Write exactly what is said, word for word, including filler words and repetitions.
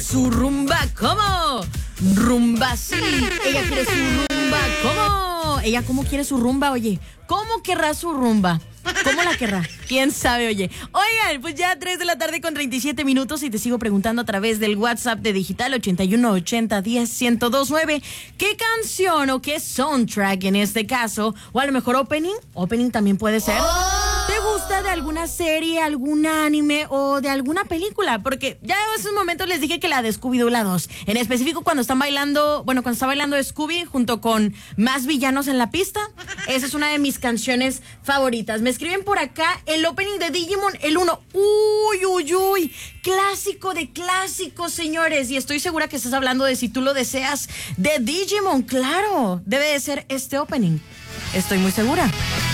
Su rumba, ¿cómo? Rumba, sí. Ella quiere su rumba, ¿cómo? Ella, ¿cómo quiere su rumba, oye? ¿Cómo querrá su rumba? ¿Cómo la querrá? ¿Quién sabe, oye? Oigan, pues ya tres de la tarde con treinta y siete minutos y te sigo preguntando a través del WhatsApp de Digital ochenta y uno ochenta diez ciento dos nueve ¿qué canción o qué soundtrack en este caso? O a lo mejor opening, opening también puede ser. ¿Te gusta de alguna serie, algún anime o de alguna película? Porque ya en esos momentos les dije que la de Scooby-Doo la dos. En específico cuando están bailando, bueno, cuando está bailando Scooby junto con más villanos en la pista. Esa es una de mis canciones favoritas. Me escriben por acá el opening de Digimon, el uno. Uy, uy, uy. Clásico de clásicos, señores. Y estoy segura que estás hablando de Si tú lo deseas de Digimon. Claro, debe de ser este opening. Estoy muy segura.